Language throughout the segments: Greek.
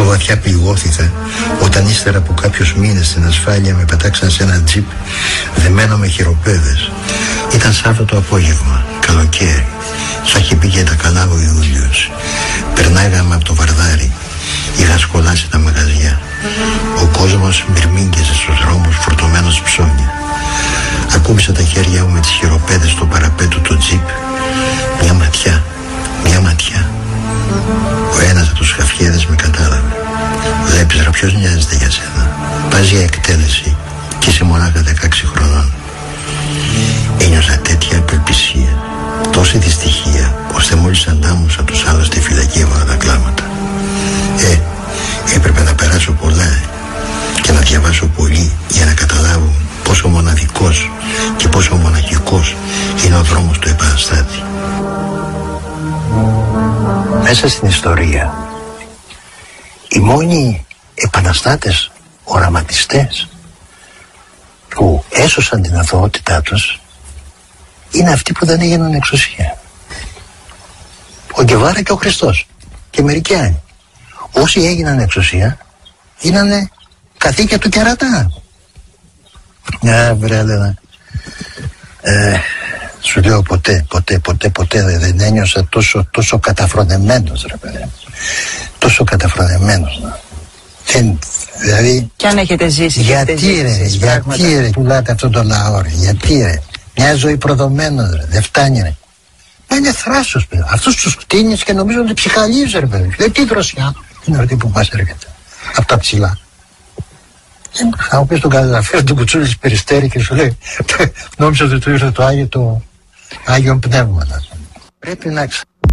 πιο βαθιά πληγώθηκα όταν ύστερα από κάποιους μήνες στην ασφάλεια με πετάξαν σε ένα τζιπ δεμένο με χειροπέδες. Ήταν Σάββατο απόγευμα, καλοκαίρι. Θα είχε πει και τα καλά ο Ιούλιος. Περνάγαμε από το Βαρδάρι. Είχα σκολάσει τα μαγαζιά. Ο κόσμος μυρμήγκιζε στους δρόμους φορτωμένος ψώνια. Ακούμπησα τα χέρια μου με τις χειροπέδες στο παραπέτο του τζιπ. Μια ματιά. Ο ένας από τους χαφιέδες με κατάλαβε. Βλέπεις ρε, ποιος νοιάζεται για σένα? Πας για εκτέλεση και είσαι μονάχα 16 χρονών. Ένιωσα τέτοια απελπισία, τόση δυστυχία, ώστε μόλις αντάμωσα τους άλλους στη φυλακή έβαλα τα κλάματα. Έπρεπε να περάσω πολλά και να διαβάσω πολύ για να καταλάβω πόσο μοναδικός και πόσο μοναχικός είναι ο δρόμος του επαναστάτη. Μέσα στην ιστορία οι μόνοι επαναστάτες, οραματιστές που έσωσαν την αθωότητά τους είναι αυτοί που δεν έγιναν εξουσία. Ο Γκεβάρα και ο Χριστός και μερικοί άλλοι. Όσοι έγιναν εξουσία γίνανε καθήκια του κερατά. Βρέλε, σου λέω ποτέ δεν ένιωσα τόσο καταφρονεμένος, ρε παιδί. Τόσο καταφρονεμένος. Δηλαδή, κι αν έχετε ζήσει. Γιατί ρε πουλάτε αυτόν τον λαό, ρε? Γιατί ρε? Μια ζωή προδομένος, ρε. Δεν φτάνει, ρε. Μα είναι θράσος, παιδί. Αυτούς τους κτίνεις και νομίζω ότι ψυχαλίζει, ρε παιδί. Τι δροσιά είναι αυτή που μας έρχεται από τα ψηλά. Θα μου πεις τον καταγραφέα του Κουτσούλης Περιστέρη και σου λέει νόμιζα ότι του ήρθε το Άγιον Πνεύμα. Πρέπει να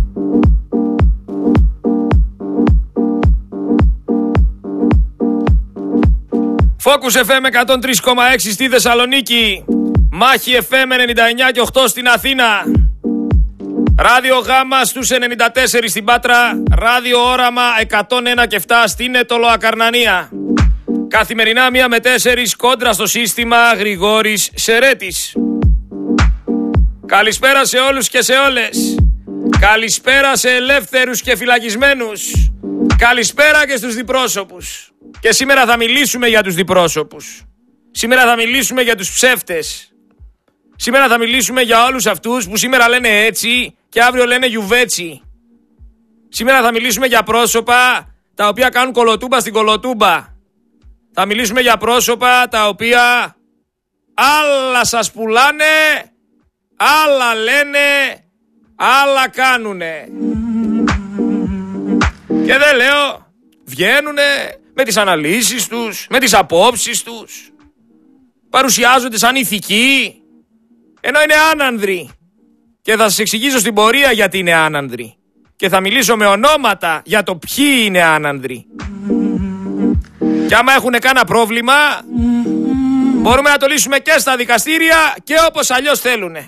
Focus FM 103,6 στη Θεσσαλονίκη. Μάχη FM 99 και 8 στην Αθήνα. Ράδιο Γάμα στους 94 στην Πάτρα. Ράδιο Όραμα 101 και 7 στην Ετωλοακαρνανία. Καθημερινά 1 με 4 κόντρα στο σύστημα Γρηγόρης Σερέτης. Καλησπέρα σε όλους και σε όλες. Καλησπέρα σε ελεύθερους και φυλακισμένους. Καλησπέρα και στους διπρόσωπους. Και σήμερα θα μιλήσουμε για τους διπρόσωπους. Σήμερα θα μιλήσουμε για τους ψεύτες. Σήμερα θα μιλήσουμε για όλους αυτούς που σήμερα λένε έτσι και αύριο λένε γιουβέτσι. Σήμερα θα μιλήσουμε για πρόσωπα τα οποία κάνουν κολοτούμπα στην κολοτούμπα. Θα μιλήσουμε για πρόσωπα τα οποία άλλα σας πουλάνε, άλλα λένε, άλλα κάνουνε. Και δεν λέω, βγαίνουνε με τις αναλύσεις τους, με τις απόψεις τους. Παρουσιάζονται σαν ηθικοί, ενώ είναι άνανδροι. Και θα σας εξηγήσω στην πορεία γιατί είναι άνανδροι. Και θα μιλήσω με ονόματα για το ποιοι είναι άνανδροι. Και άμα έχουν κάνα πρόβλημα, μπορούμε να το λύσουμε και στα δικαστήρια και όπως αλλιώς θέλουνε.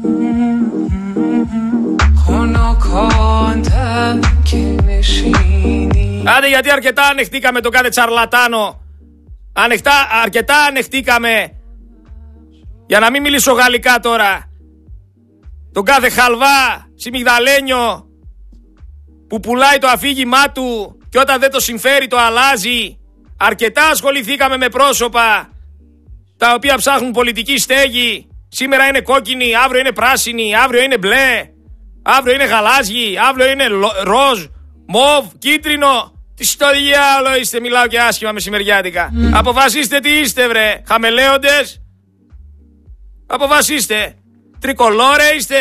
Άντε, γιατί αρκετά ανεχτήκαμε τον κάθε τσαρλατάνο. Αρκετά ανεχτήκαμε. Για να μην μιλήσω γαλλικά τώρα. Τον κάθε χαλβά, σιμιγδαλένιο, που πουλάει το αφήγημά του και όταν δεν το συμφέρει το αλλάζει. Αρκετά ασχοληθήκαμε με πρόσωπα τα οποία ψάχνουν πολιτική στέγη. Σήμερα είναι κόκκινοι, αύριο είναι πράσινοι, αύριο είναι μπλε, αύριο είναι γαλάζιοι, αύριο είναι ροζ, μοβ, κίτρινο. Τι στο διάλογο είστε, μιλάω και άσχημα μεσημεριάτικα. Αποφασίστε τι είστε, βρε, χαμελέοντες. Αποφασίστε. Τρικολόρε είστε.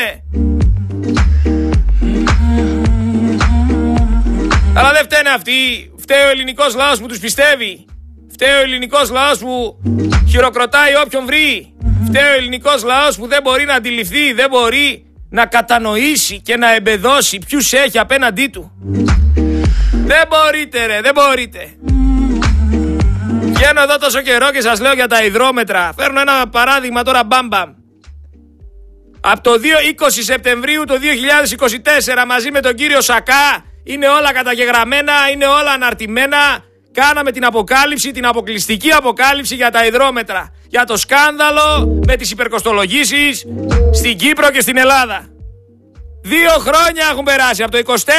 Αλλά δεν φταίνε αυτοί. Φταίει ο ελληνικός λαός που τους πιστεύει. Φταίει ο ελληνικός λαός που χειροκροτάει όποιον βρει. Φταίει ο ελληνικός λαός που δεν μπορεί να αντιληφθεί, δεν μπορεί να κατανοήσει και να εμπεδώσει ποιους έχει απέναντί του. Δεν μπορείτε, ρε, δεν μπορείτε. Βγαίνω εδώ τόσο καιρό και σας λέω για τα υδρόμετρα. Φέρνω ένα παράδειγμα τώρα, μπαμπαμ. Από το 20 Σεπτεμβρίου του 2024 μαζί με τον κύριο Σακά είναι όλα καταγεγραμμένα, είναι όλα αναρτημένα. Κάναμε την αποκάλυψη, την αποκλειστική αποκάλυψη για τα υδρόμετρα. Για το σκάνδαλο με τις υπερκοστολογήσεις στην Κύπρο και στην Ελλάδα. 2 χρόνια έχουν περάσει από το 24